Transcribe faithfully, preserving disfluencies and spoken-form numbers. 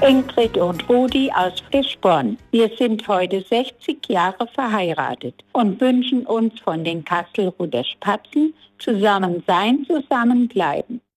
Ingrid und Rudi aus Frischborn. Wir sind heute sechzig Jahre verheiratet und wünschen uns von den Kastelruther Spatzen zusammen sein, zusammen bleiben.